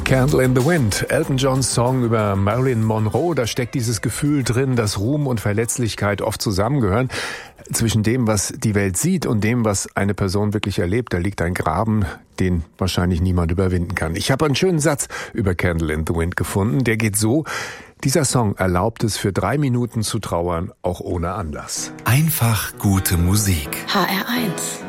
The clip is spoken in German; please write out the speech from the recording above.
Candle in the Wind, Elton Johns Song über Marilyn Monroe. Da steckt dieses Gefühl drin, dass Ruhm und Verletzlichkeit oft zusammengehören. Zwischen dem, was die Welt sieht und dem, was eine Person wirklich erlebt, da liegt ein Graben, den wahrscheinlich niemand überwinden kann. Ich habe einen schönen Satz über Candle in the Wind gefunden. Der geht so: Dieser Song erlaubt es, für 3 Minuten zu trauern, auch ohne Anlass. Einfach gute Musik. HR1